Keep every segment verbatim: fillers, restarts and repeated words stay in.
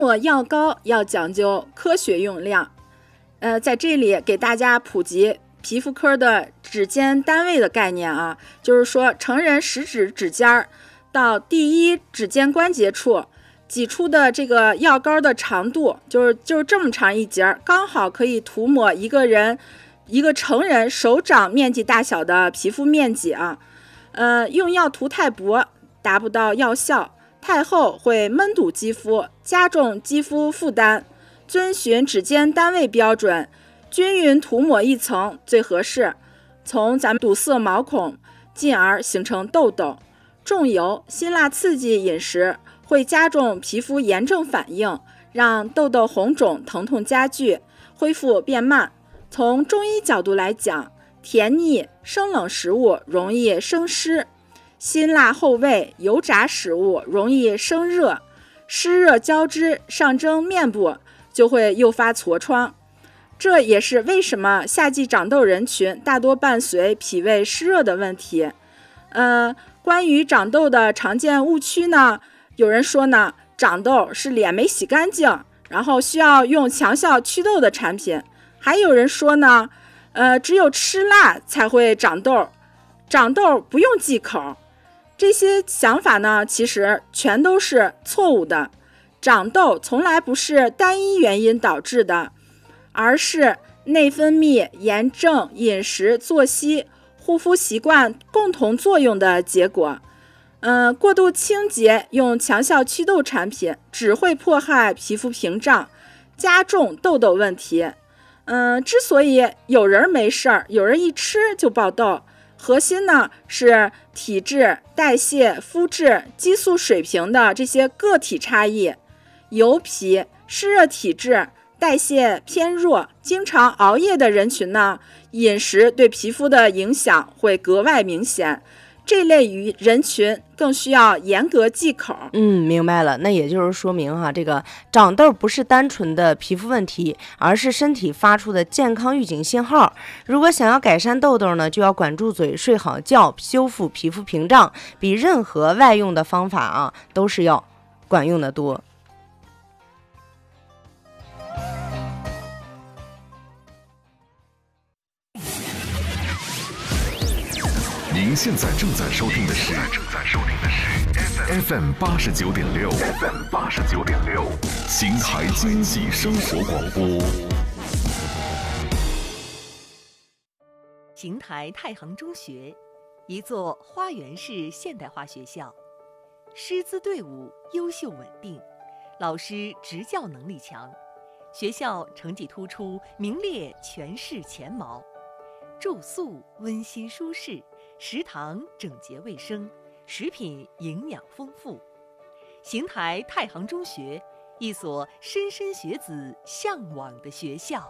我药膏要讲究科学用量。呃，在这里给大家普及皮肤科的指尖单位的概念啊，就是说成人食指指尖到第一指尖关节处挤出的这个药膏的长度，就是就是这么长一截，刚好可以涂抹一个人一个成人手掌面积大小的皮肤面积啊。呃，用药涂太薄达不到药效，太厚会闷堵肌肤，加重肌肤负担。遵循指尖单位标准，均匀涂抹一层最合适，从咱们堵塞毛孔，进而形成痘痘。重油、辛辣刺激饮食会加重皮肤炎症反应，让痘痘红肿、疼痛加剧，恢复变慢。从中医角度来讲，甜腻、生冷食物容易生湿，辛辣厚味、油炸食物容易生热，湿热交织上蒸面部就会诱发痤疮。这也是为什么夏季长痘人群大多伴随脾胃湿热的问题。呃，关于长痘的常见误区呢，有人说呢，长痘是脸没洗干净，然后需要用强效祛痘的产品。还有人说呢，呃，只有吃辣才会长痘，长痘不用忌口。这些想法呢，其实全都是错误的。长痘从来不是单一原因导致的，而是内分泌、炎症、饮食、作息、护肤习惯共同作用的结果。嗯、呃，过度清洁用强效祛痘产品只会迫害皮肤屏障，加重痘痘问题。嗯、呃，之所以有人没事儿，有人一吃就爆痘，核心呢是体质、代谢、肤质、激素水平的这些个体差异。油皮、湿热体质、代谢偏弱、经常熬夜的人群呢，饮食对皮肤的影响会格外明显。这类于人群更需要严格忌口。 嗯，明白了。那也就是说明哈，这个长痘不是单纯的皮肤问题，而是身体发出的健康预警信号。如果想要改善痘痘呢，就要管住嘴，睡好觉，修复皮肤屏障，比任何外用的方法啊都是要管用的多。 您现在正在收听的是 F M 八十九点六 F M 八十九点六邢台经济生活广播。 邢台太行中学，一座花园式现代化学校，师资队伍优秀稳定，老师执教能力强，学校成绩突出，名列全市前茅。住宿温馨舒适，食堂整洁卫生，食品营养丰富。邢台太行中学，一所莘莘学子向往的学校。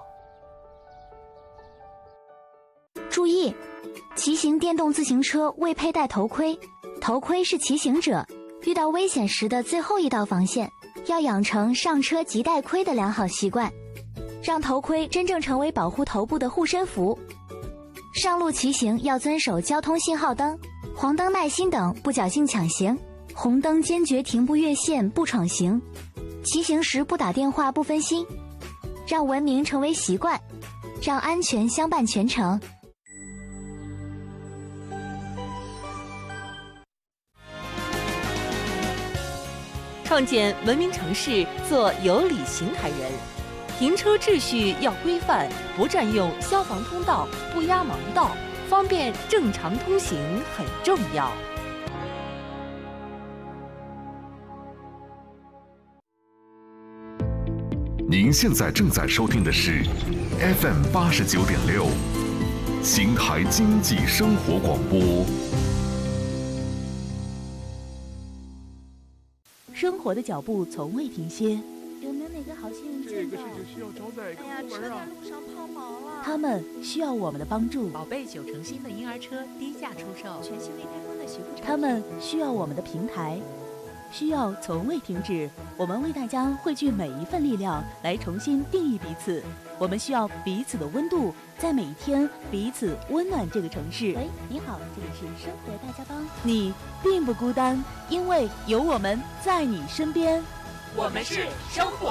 注意，骑行电动自行车未佩戴头盔，头盔是骑行者遇到危险时的最后一道防线，要养成上车即戴盔的良好习惯，让头盔真正成为保护头部的护身符。上路骑行要遵守交通信号灯、黄灯耐心等，不侥幸抢行；红灯坚决停不越线、不闯行。骑行时不打电话、不分心，让文明成为习惯，让安全相伴全程。 创建文明城市，做有理邢台人。停车秩序要规范，不占用消防通道，不压盲道，方便正常通行很重要。 您现在正在收听的是 F M 八十九点六邢台经济生活广播。 生活的脚步从未停歇， 有没有哪个好心人这个事情需要找哪个部门啊？ 路上抛锚了。 他们需要我们的帮助。 宝贝九成新的婴儿车低价出售， 全新未开封的学府。 他们需要我们的平台，需要从未停止。我们为大家汇聚每一份力量，来重新定义彼此。我们需要彼此的温度，在每一天彼此温暖这个城市。 喂，你好，这里是生活大家帮。 你并不孤单，因为有我们在你身边。 我们是生活。